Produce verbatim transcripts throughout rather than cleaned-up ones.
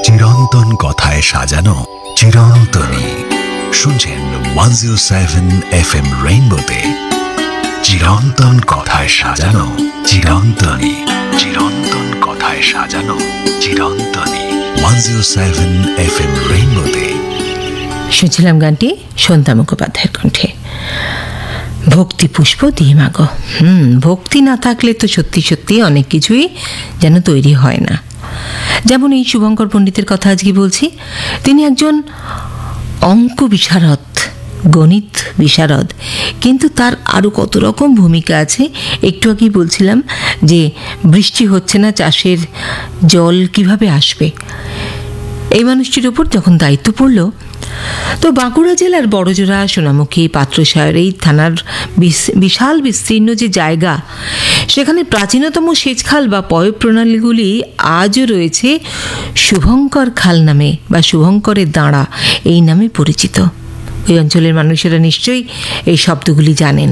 চিরন্তন কথায় সাজানো চিরন্তনী। শুনছেন one zero seven F M রেইনবোতে চিরন্তন কথায় সাজানো চিরন্তনী। চিরন্তন কথায় সাজানো চিরন্তনী one zero seven F M রেইনবোতে। শুনছিলাম গানটি সন্ধ্যা মুখোপাধ্যায়ের কণ্ঠে। ভক্তি পুষ্প দিয়ে মাগো। হুম ভক্তি না থাকলে তো সত্যি সত্যি অনেক কিছুই যেন তৈরি হয় না। যেমন এই শুভঙ্কর পণ্ডিতের কথা আজকে বলছি। তিনি একজন অঙ্ক বিশারদ, গণিত বিশারদ, কিন্তু তার আরও কত রকম ভূমিকা আছে। একটু আগেই বলছিলাম যে বৃষ্টি হচ্ছে না, চাষের জল কিভাবে আসবে, এই মানুষটির ওপর যখন দায়িত্ব পড়ল, তো বাঁকুড়া জেলার বড়জোড়া, সোনামুখী, পাত্রসায়র এই থানার বিশাল বিস্তীর্ণ যে জায়গা, সেখানে প্রাচীনতম সেচখাল বা পয় প্রণালীগুলি আজও রয়েছে শুভঙ্কর খাল নামে বা শুভঙ্করের দাঁড়া এই নামে পরিচিত। ওই অঞ্চলের মানুষেরা নিশ্চয়ই এই শব্দগুলি জানেন।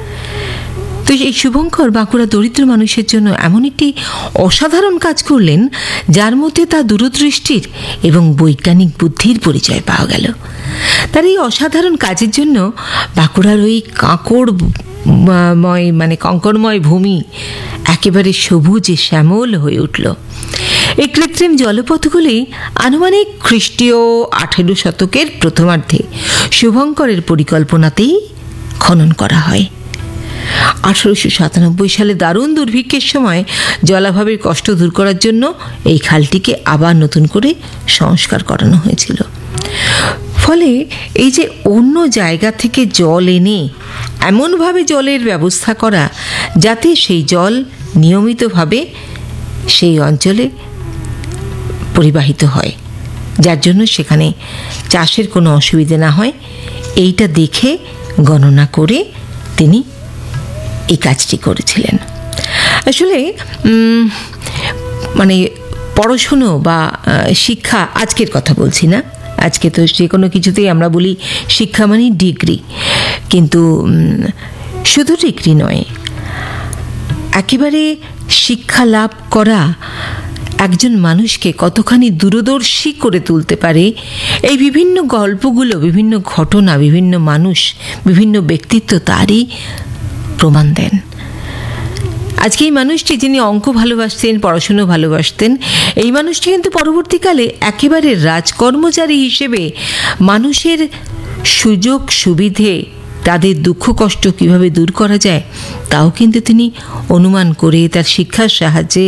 তো এই শুভঙ্কর বাঁকুড়া দরিদ্র মানুষের জন্য এমন একটি অসাধারণ কাজ করলেন, যার মধ্যে তার দূরদৃষ্টির এবং বৈজ্ঞানিক বুদ্ধির পরিচয় পাওয়া গেল। তার এই অসাধারণ কাজের জন্য বাঁকুড়ার ওই কাঁকড়ময় মানে কঙ্করময় ভূমি একেবারে সবুজে শ্যামল হয়ে উঠল। এই কৃত্রিম জলপথগুলি আনুমানিক খ্রিস্টীয় আঠেরো শতকের প্রথমার্ধে শুভঙ্করের পরিকল্পনাতেই খনন করা হয়। আঠারোশো সাতানব্বই সালে দারুণ দুর্ভিক্ষের সময় জলাভাবের কষ্ট দূর করার জন্য এই খালটিকে আবার নতুন করে সংস্কার করানো হয়েছিল। ফলে এই যে অন্য জায়গা থেকে জল এনে এমনভাবে জলের ব্যবস্থা করা যাতে সেই জল নিয়মিতভাবে সেই অঞ্চলে পরিবাহিত হয়, যার জন্য সেখানে চাষের কোনো অসুবিধে না হয়, এইটা দেখে গণনা করে তিনি এই কাজটি করেছিলেন। আসলে মানে পড়াশুনো বা শিক্ষা, আজকের কথা বলছি না, আজকে তো যে কোনো কিছুতেই আমরা বলি শিক্ষা মানে ডিগ্রি, কিন্তু শুধু ডিগ্রি নয়, একেবারে শিক্ষা লাভ করা একজন মানুষকে কতখানি দূরদর্শী করে তুলতে পারে, এই বিভিন্ন গল্পগুলো, বিভিন্ন ঘটনা, বিভিন্ন মানুষ, বিভিন্ন ব্যক্তিত্ব তারই প্রমাণ দেন। আজকে এই মানুষটি, যিনি অঙ্ক ভালোবাসতেন, পড়াশুনো ভালোবাসতেন, এই মানুষটি কিন্তু পরবর্তীকালে একেবারে রাজকর্মচারী হিসেবে মানুষের সুযোগ সুবিধে, তাদের দুঃখ কষ্ট কিভাবে দূর করা যায় তাও কিন্তু তিনি অনুমান করে তার শিক্ষার সাহায্যে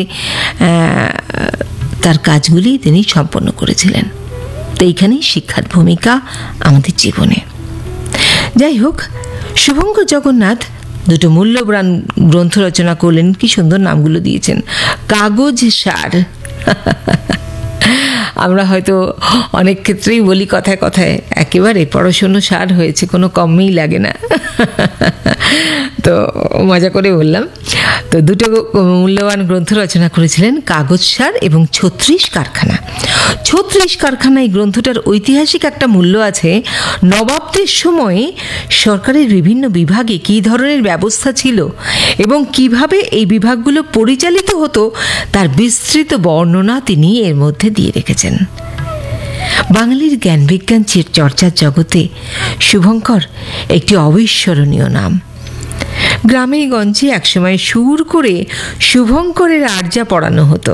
তার কাজগুলি তিনি সম্পন্ন করেছিলেন। তো এইখানেই শিক্ষার ভূমিকা আমাদের জীবনে। যাই হোক, শুভঙ্কর জগন্নাথ দুটো মূল্যবান গ্রন্থ রচনা করলেন। কি সুন্দর নামগুলো দিয়েছেন। কাগজ সার। আমরা হয়তো অনেক ক্ষেত্রেই বলি কথায় কথায়, একেবারে পড়াশুনো সার হয়েছে, কোনো কমই লাগে না। তো মজা করে বললাম। তো দুটো মূল্যবান গ্রন্থ রচনা করেছিলেন, কাগজ সার এবং ছত্রিশ কারখানা। ছত্রিশ কারখানা এই গ্রন্থটার ঐতিহাসিক একটা মূল্য আছে। নবাবদের সময়ে সরকারের বিভিন্ন বিভাগে কী ধরনের ব্যবস্থা ছিল এবং কিভাবে এই বিভাগগুলো পরিচালিত হতো তার বিস্তৃত বর্ণনা তিনি এর মধ্যে দিয়ে রেখেছেন। বাঙালির জ্ঞান বিজ্ঞান চর্চার জগতে শুভঙ্কর একটি অবিস্মরণীয় নাম। গ্রামে গঞ্জে একসময় সুর করে শুভঙ্করের আর্যা পড়ানো হতো।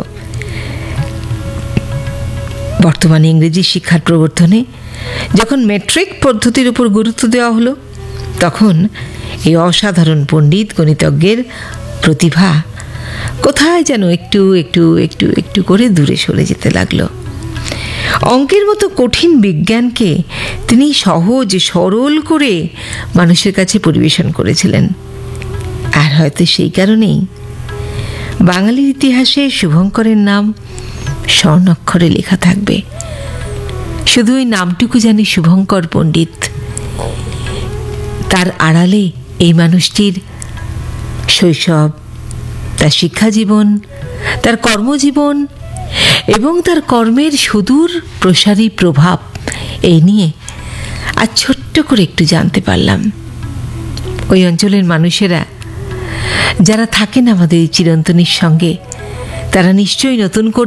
বর্তমানে ইংরেজি শিক্ষার প্রবর্তনে যখন মেট্রিক পদ্ধতির উপর গুরুত্ব দেওয়া হলো, তখন এই অসাধারণ পণ্ডিত গণিতজ্ঞের প্রতিভা কোথায় যেন একটু একটু একটু একটু করে দূরে সরে যেতে লাগলো। অঙ্কের মতো কঠিন বিজ্ঞানকে তিনি সহজ সরল করে মানুষের কাছে পরিবেশন করেছিলেন। আর হয়তো সেই কারণেই বাঙালির ইতিহাসে শুভঙ্করের নাম স্বর্ণাক্ষরে লেখা থাকবে। শুধু ওই নামটুকু জানি, শুভঙ্কর পণ্ডিত। তার আড়ালে এই মানুষটির শৈশব, তার শিক্ষাজীবন, তার কর্মজীবন এবং তার কর্মের সুদূর প্রসারী প্রভাব, এই নিয়ে আর ছোট্ট করে একটু জানতে পারলাম। ওই অঞ্চলের মানুষেরা যারা থাকেন আমাদের চিরন্তনীর সঙ্গে, তারা নিশ্চয়ই নতুন করে